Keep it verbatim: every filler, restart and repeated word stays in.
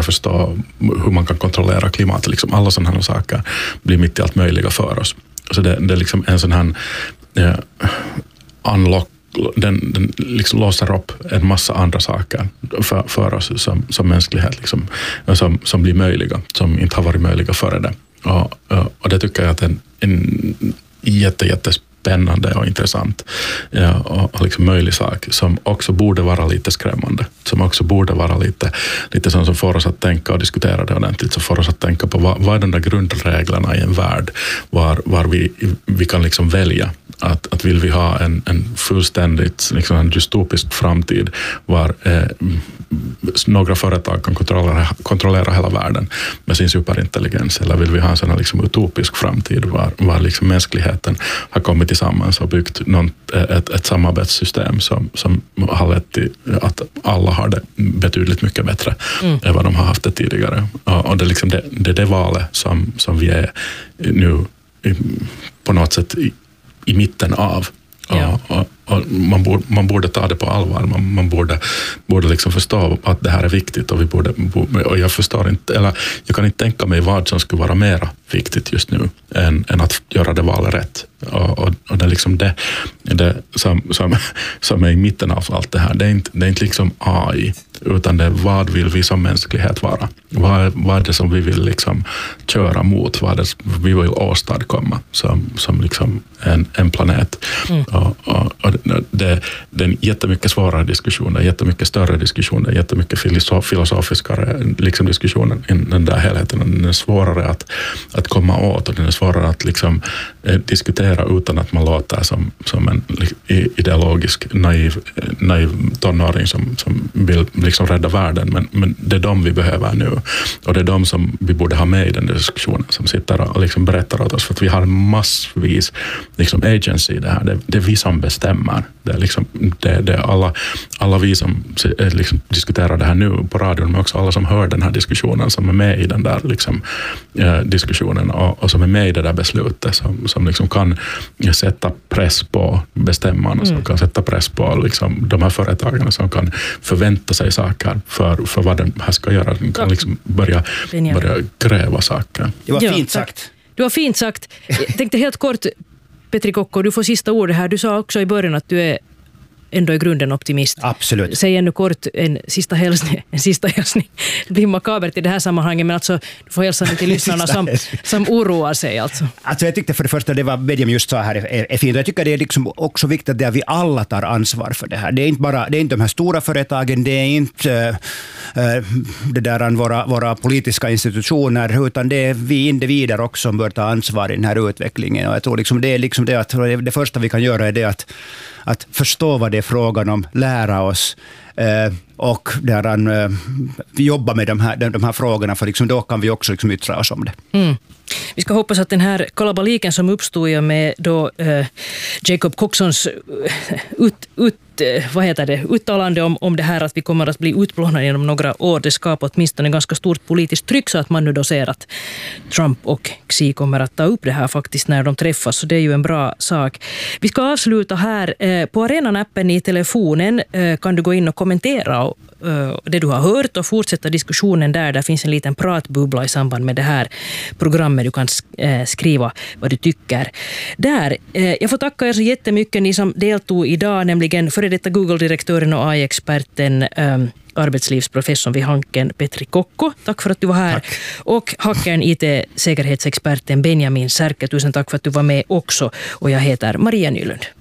förstå hur man kan kontrollera klimatet. Liksom alla sådana här saker blir mitt i allt möjliga för oss. Så det, det är liksom en sån här eh, unlock, den, den liksom låser upp en massa andra saker för, för oss som, som mänsklighet liksom, som, som blir möjliga, som inte har varit möjliga före det. Och, och det tycker jag att en, en jätte, jättespännande och intressant ja, och liksom möjlig sak som också borde vara lite skrämmande, som också borde vara lite, lite sånt som får oss att tänka och diskutera det ordentligt, så får oss att tänka på vad, vad är de där grundreglerna i en värld var, var vi, vi kan liksom välja att, att vill vi ha en, en fullständigt liksom en dystopisk framtid var eh, några företag kan kontrollera, kontrollera hela världen med sin superintelligens, eller vill vi ha en sån här liksom utopisk framtid var, var liksom mänskligheten har kommit tillsammans och byggt någon, ett, ett samarbetssystem som, som har lett till att alla har det betydligt mycket bättre mm. än vad de har haft det tidigare. Och, och det, är liksom det, det är det valet som, som vi är nu i, på något sätt i, i mitten av. Ja. Och, och, och man, borde, man borde ta det på allvar. Man, man borde, borde liksom förstå att det här är viktigt. Och, vi borde, och jag förstår inte, eller jag kan inte tänka mig vad som skulle vara mer viktigt just nu än, än att göra det valet rätt. Och, och, och det är liksom det, det som, som, som är i mitten av allt det här. Det är inte, det är inte liksom A I, utan det är vad vill vi som mänsklighet vara? Vad, vad är det som vi vill liksom köra mot? Vad är det vi vill åstadkomma som, som liksom en, en planet? Mm. Och, och, och det, det är en jättemycket svårare diskussion, det är jättemycket större diskussion, det är jättemycket filosof, filosofiskare liksom diskussionen i den där helheten. Den är svårare att, att komma åt och den är svårare att liksom eh, diskutera utan att man låter som, som en ideologisk naiv, naiv tonåring som, som vill liksom rädda världen. Men, men det är de vi behöver nu. Och det är de som vi borde ha med i den diskussionen, som sitter och liksom berättar åt oss. För att vi har massvis liksom agency i det här. Det, det är vi som bestämmer. Det är, liksom, det, det är alla, alla vi som liksom diskuterar det här nu på radion, men också alla som hör den här diskussionen, som är med i den där liksom, eh, diskussionen och, och som är med i det där beslutet, som, som liksom kan sätta press på bestämmarna, mm. som kan sätta press på liksom, de här företagen, som kan förvänta sig saker för, för vad den här ska göra. Den kan liksom börja, börja kräva saker. Det var fint sagt. Du har fint sagt. Jag tänkte helt kort, Petri Kokko, du får sista ordet här. Du sa också i början att du är ändå i grunden optimist. Absolut. Säg ännu kort en sista hälsning. En sista hälsning. Det blir makabert i det här sammanhanget, men alltså, du får hälsa till lyssnarna som, som oroar sig. Alltså. Alltså jag tyckte för det första, det var Benjamin just sa här är, är fint. Jag tycker det är liksom också viktigt att vi alla tar ansvar för det här. Det är inte bara det är inte de här stora företagen, det är inte äh, det där våra, våra politiska institutioner, utan det är vi individer också som bör ta ansvar i den här utvecklingen. Och jag tror liksom det är liksom det att det första vi kan göra är det att att förstå vad det är frågan om, lära oss eh, och där han, eh, jobba med de här, de, de här frågorna, för liksom då kan vi också liksom yttra oss om det. Mm. Vi ska hoppas att den här kalabaliken som uppstod med då eh, Jacob Coxons ut, ut, vad heter det, uttalande om, om det här att vi kommer att bli utplånade genom några år, det skapar åtminstone ganska stort politiskt tryck, så att man nu då ser att Trump och Xi kommer att ta upp det här faktiskt när de träffas, så det är ju en bra sak. Vi ska avsluta här. Eh, på Arenan-appen i telefonen eh, kan du gå in och kommentera och det du har hört och fortsätta diskussionen där. Där finns en liten pratbubbla i samband med det här programmet. Du kan skriva vad du tycker där. Jag får tacka er så jättemycket, ni som deltog idag, nämligen före detta Google-direktören och A I-experten, um, arbetslivsprofessorn vid Hanken, Petri Kokko. Tack för att du var här. Tack. Och hackern I T-säkerhetsexperten Benjamin Särke. Tusen tack för att du var med också. Och jag heter Maria Nylund.